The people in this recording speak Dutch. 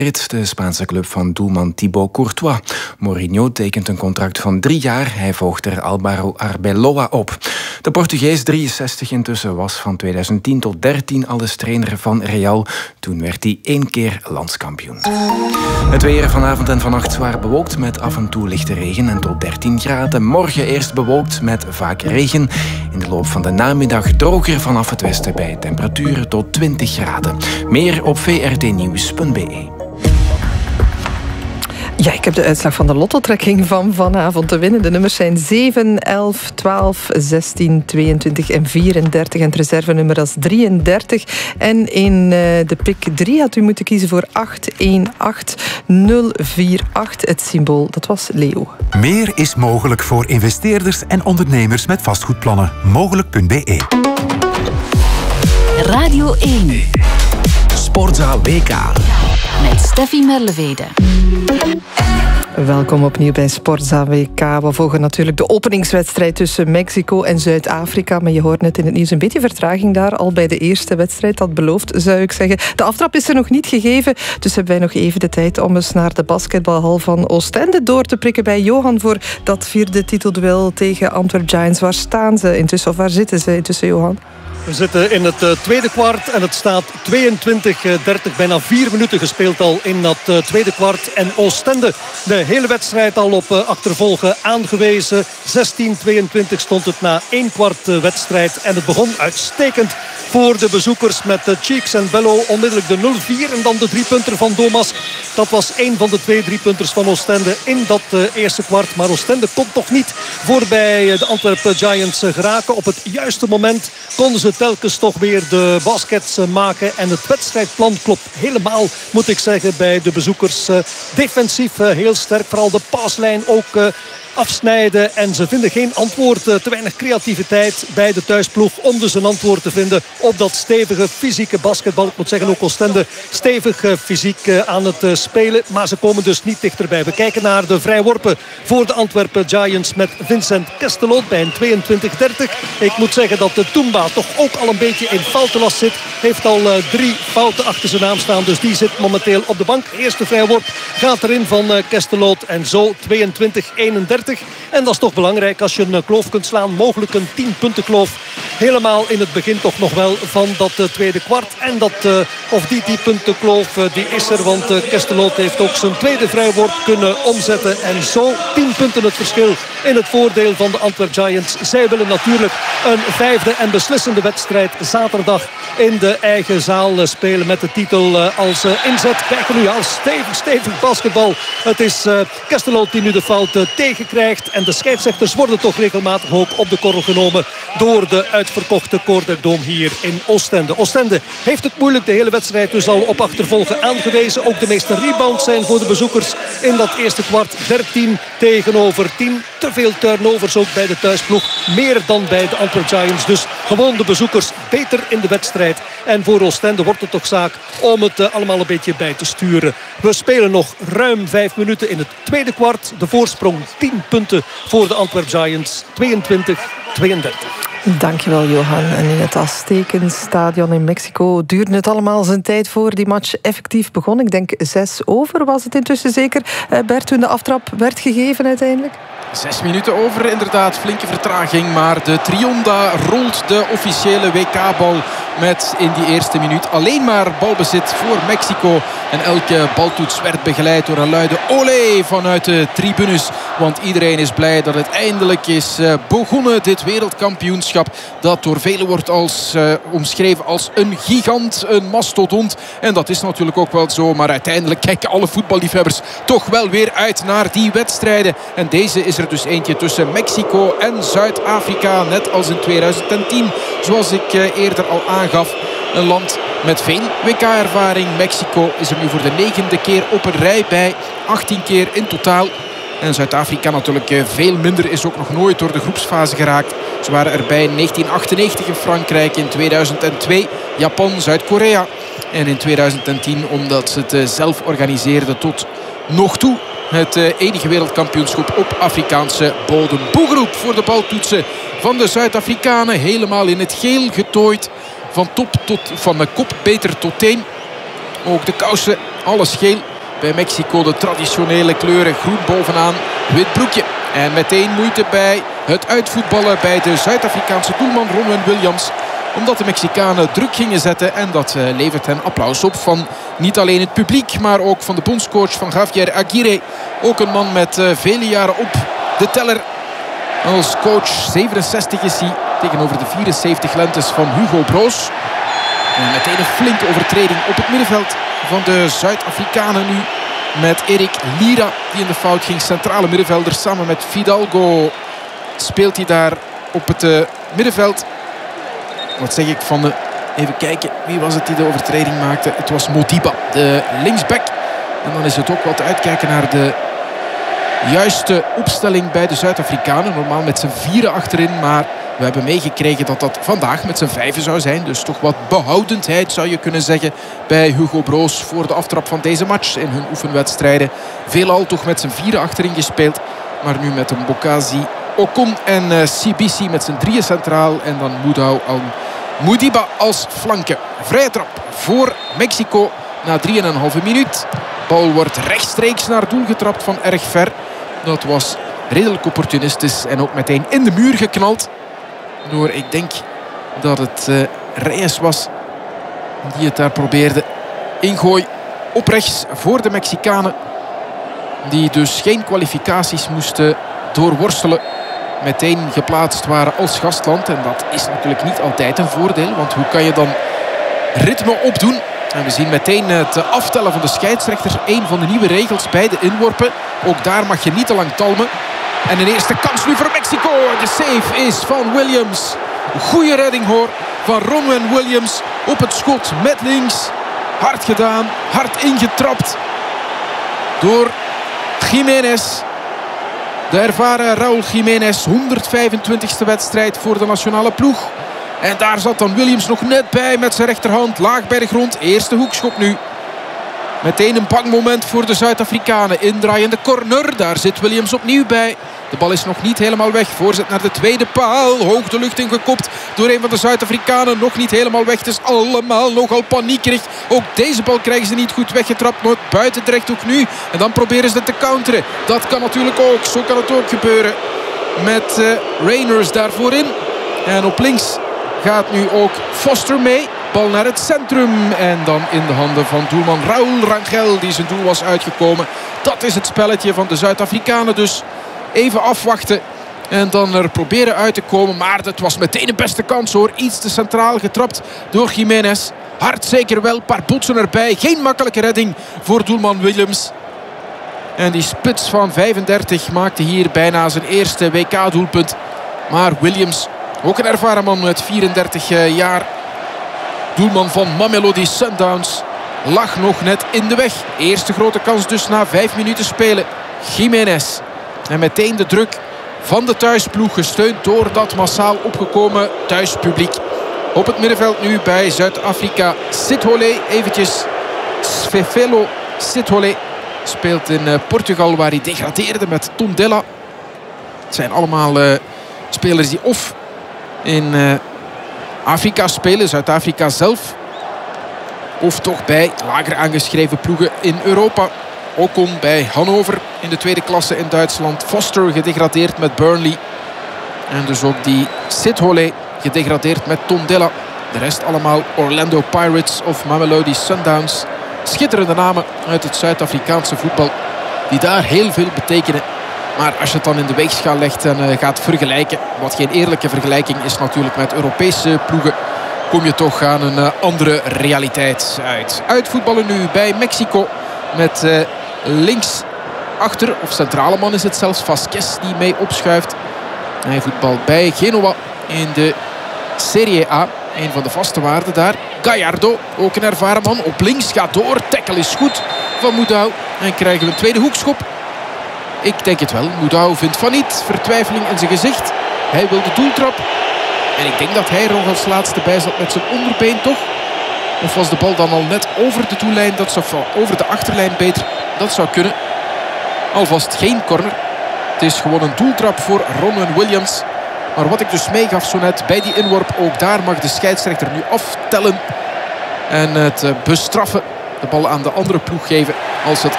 De Spaanse club van doelman Thibaut Courtois. Mourinho tekent een contract van 3 jaar. Hij volgt er Álvaro Arbeloa op. De Portugees, 63 intussen, was van 2010 tot 2013 alles trainer van Real. Toen werd hij 1 keer landskampioen. Het weer vanavond en vannacht zwaar bewolkt met af en toe lichte regen en tot 13 graden. Morgen eerst bewolkt met vaak regen. In de loop van de namiddag droger vanaf het westen bij temperaturen tot 20 graden. Meer op vrtnieuws.be. Ja, ik heb de uitslag van de lottotrekking van vanavond te winnen. De nummers zijn 7, 11, 12, 16, 22 en 34. En het reservenummer is 33. En in de pik 3 had u moeten kiezen voor 818048. Het symbool, dat was leeuw. Meer is mogelijk voor investeerders en ondernemers met vastgoedplannen. Mogelijk.be. Radio 1. Sportza WK. Met Steffi Merlevede. Welkom opnieuw bij Sportza WK. We volgen natuurlijk de openingswedstrijd tussen Mexico en Zuid-Afrika. Maar je hoort net in het nieuws een beetje vertraging daar. Al bij de eerste wedstrijd, dat belooft, zou ik zeggen. De aftrap is er nog niet gegeven. Dus hebben wij nog even de tijd om eens naar de basketbalhal van Oostende door te prikken bij Johan voor dat 4e titelduel tegen Antwerp Giants. Waar staan ze intussen? Of waar zitten ze intussen, Johan? We zitten in het tweede kwart en het staat 22-30. Bijna 4 minuten gespeeld al in dat tweede kwart. En Oostende de hele wedstrijd al op achtervolgen aangewezen. 16-22 stond het na 1 kwart wedstrijd. En het begon uitstekend voor de bezoekers met Cheeks en Bello. Onmiddellijk de 0-4 en dan de 3-punter van Domas. Dat was 1 van de 2 3-punters van Oostende in dat eerste kwart. Maar Oostende kon toch niet voorbij de Antwerp Giants geraken. Op het juiste moment konden ze telkens toch weer de baskets maken. En het wedstrijdplan klopt helemaal, moet ik zeggen, bij de bezoekers. Defensief heel sterk, vooral de paslijn ook afsnijden. En ze vinden geen antwoord. Te weinig creativiteit bij de thuisploeg om dus een antwoord te vinden op dat stevige fysieke basketbal. Ik moet zeggen ook Oostende stevig fysiek aan het spelen. Maar ze komen dus niet dichterbij. We kijken naar de vrijworpen voor de Antwerp Giants met Vincent Kestelot bij een 22-30. Ik moet zeggen dat de Toomba toch ook al een beetje in foutenlast zit. Heeft al 3 fouten achter zijn naam staan. Dus die zit momenteel op de bank. Eerste vrijworp gaat erin van Kestelot. En zo 22-31. En dat is toch belangrijk als je een kloof kunt slaan. Mogelijk een 10-punten kloof. Helemaal in het begin toch nog wel van dat tweede kwart. En dat, of die 10-punten kloof, die is er. Want Kestelot heeft ook zijn tweede vrijworp kunnen omzetten. En zo 10 punten het verschil in het voordeel van de Antwerp Giants. Zij willen natuurlijk een 5e en beslissende wedstrijd zaterdag in de eigen zaal spelen. Met de titel als inzet. Kijken nu al stevig basketbal. Het is Kestelot die nu de fout tegenkrijgt. En de scheidsrechters worden toch regelmatig ook op de korrel genomen door de uitverkochte Koorderdome hier in Oostende. Oostende heeft het moeilijk, de hele wedstrijd dus al op achtervolgen aangewezen. Ook de meeste rebounds zijn voor de bezoekers in dat eerste kwart. 13 tegenover 10. Te veel turnovers ook bij de thuisploeg. Meer dan bij de Antwerp Giants. Dus gewoon de bezoekers beter in de wedstrijd. En voor Oostende wordt het toch zaak om het allemaal een beetje bij te sturen. We spelen nog ruim 5 minuten in het tweede kwart. De voorsprong 10 punten voor de Antwerp Giants. 22-32. Dankjewel, Johan. En in het Aztekenstadion in Mexico duurde het allemaal zijn tijd voor die match effectief begon. Ik denk 6 over was het intussen zeker. Bert, toen de aftrap werd gegeven uiteindelijk? 6 minuten over, inderdaad. Flinke vertraging. Maar de Trionda rolt de officiële WK-bal met in die eerste minuut alleen maar balbezit voor Mexico. En elke baltoets werd begeleid door een luide olé vanuit de tribunes. Want iedereen is blij dat het eindelijk is begonnen. Dit wereldkampioenschap dat door velen wordt omschreven als een gigant, een mastodont. En dat is natuurlijk ook wel zo. Maar uiteindelijk kijken alle voetballiefhebbers toch wel weer uit naar die wedstrijden. En deze is er dus eentje tussen Mexico en Zuid-Afrika. Net als in 2010, zoals ik eerder al aangaf. Een land met veel WK-ervaring. Mexico is er nu voor de 9e keer op een rij bij. 18 keer in totaal. En Zuid-Afrika natuurlijk veel minder, is ook nog nooit door de groepsfase geraakt. Ze waren erbij in 1998 in Frankrijk, in 2002 Japan, Zuid-Korea. En in 2010 omdat ze het zelf organiseerden tot nog toe het enige wereldkampioenschap op Afrikaanse bodem. Boegeroep voor de baltoetsen van de Zuid-Afrikanen. Helemaal in het geel getooid. Van de kop beter tot teen. Ook de kousen, alles geel. bij Mexico. De traditionele kleuren, groen bovenaan, wit broekje. En meteen moeite bij het uitvoetballen bij de Zuid-Afrikaanse doelman Ronwen Williams. Omdat de Mexicanen druk gingen zetten. En dat levert hen applaus op van niet alleen het publiek, maar ook van de bondscoach van Javier Aguirre. Ook een man met vele jaren op de teller. Als coach, 67 is hij, tegenover de 74 lentes van Hugo Broos. En meteen een flinke overtreding op het middenveld van de Zuid-Afrikanen nu. Met Eric Lira die in de fout ging. Centrale middenvelder samen met Fidalgo speelt hij daar op het middenveld. Wat zeg ik van even kijken, wie was het die de overtreding maakte? Het was Modiba, de linksback. En dan is het ook wat uitkijken naar de juiste opstelling bij de Zuid-Afrikanen. Normaal met z'n vieren achterin, maar we hebben meegekregen dat dat vandaag met z'n vijven zou zijn. Dus toch wat behoudendheid zou je kunnen zeggen bij Hugo Broos voor de aftrap van deze match in hun oefenwedstrijden. Veelal toch met z'n vieren achterin gespeeld. Maar nu met een Bokazi, Ocon en Sibisi met z'n drieën centraal. En dan Modiba als flanken. Vrije trap voor Mexico na 3,5 minuut. Bal wordt rechtstreeks naar doel getrapt van erg ver. Dat was redelijk opportunistisch en ook meteen in de muur geknald. Door, ik denk dat het Reyes was die het daar probeerde. Ingooi op rechts voor de Mexicanen. Die dus geen kwalificaties moesten doorworstelen. Meteen geplaatst waren als gastland. En dat is natuurlijk niet altijd een voordeel. Want hoe kan je dan ritme opdoen? En we zien meteen het aftellen van de scheidsrechter. Een van de nieuwe regels bij de inworpen. Ook daar mag je niet te lang talmen. En een eerste kans nu voor Mexico. De save is van Williams. Goeie redding hoor van Ronwen Williams op het schot met links. Hard gedaan, hard ingetrapt door Jiménez. De ervaren Raúl Jiménez. 125e wedstrijd voor de nationale ploeg. En daar zat dan Williams nog net bij met zijn rechterhand. Laag bij de grond. Eerste hoekschop nu. Meteen een bang moment voor de Zuid-Afrikanen. Indraaiende corner. Daar zit Williams opnieuw bij. De bal is nog niet helemaal weg. Voorzet naar de tweede paal. Hoog de lucht ingekopt door een van de Zuid-Afrikanen. Nog niet helemaal weg. Het is allemaal nogal paniekerig. Ook deze bal krijgen ze niet goed weggetrapt. Maar buiten terecht ook nu. En dan proberen ze het te counteren. Dat kan natuurlijk ook. Zo kan het ook gebeuren. Met Reyners daarvoor in. En op links gaat nu ook Foster mee. Bal naar het centrum. En dan in de handen van doelman Raúl Rangel. Die zijn doel was uitgekomen. Dat is het spelletje van de Zuid-Afrikanen dus. Even afwachten. En dan er proberen uit te komen. Maar dat was meteen de beste kans hoor. Iets te centraal getrapt door Jiménez. Hard zeker wel. Een paar botsen erbij. Geen makkelijke redding voor doelman Williams. En die spits van 35 maakte hier bijna zijn eerste WK-doelpunt. Maar Williams, ook een ervaren man met 34 jaar. Doelman van Mamelodi Sundowns. Lag nog net in de weg. Eerste grote kans dus na 5 minuten spelen. Jiménez. En meteen de druk van de thuisploeg. Gesteund door dat massaal opgekomen thuispubliek. Op het middenveld nu bij Zuid-Afrika. Sithole eventjes. Sfefelo Sithole speelt in Portugal waar hij degradeerde met Tondela. Het zijn allemaal spelers die of in Afrika spelen, Zuid-Afrika zelf. Of toch bij lager aangeschreven ploegen in Europa. Ocon bij Hannover in de tweede klasse in Duitsland. Foster gedegradeerd met Burnley. En dus ook die Sithole gedegradeerd met Tondela. De rest allemaal Orlando Pirates of Mamelodi Sundowns. Schitterende namen uit het Zuid-Afrikaanse voetbal. Die daar heel veel betekenen. Maar als je het dan in de weegschaal legt en gaat vergelijken. Wat geen eerlijke vergelijking is natuurlijk met Europese ploegen. Kom je toch aan een andere realiteit uit. Uitvoetballen nu bij Mexico. Met links achter, of centrale man is het zelfs, Vasquez die mee opschuift. Hij voetbalt bij Genoa in de Serie A. Een van de vaste waarden daar. Gallardo, ook een ervaren man. Op links gaat door. Tackle is goed van Moudau. En krijgen we een tweede hoekschop. Ik denk het wel. Moudau vindt van niet. Vertwijfeling in zijn gezicht. Hij wil de doeltrap. En ik denk dat hij er nog als laatste bij zat met zijn onderbeen toch. Of was de bal dan al net over de doellijn? Dat zou over de achterlijn beter. Dat zou kunnen. Alvast geen corner. Het is gewoon een doeltrap voor Ronwen Williams. Maar wat ik dus meegaf zo net bij die inworp. Ook daar mag de scheidsrechter nu aftellen. En het bestraffen. De bal aan de andere ploeg geven. Als het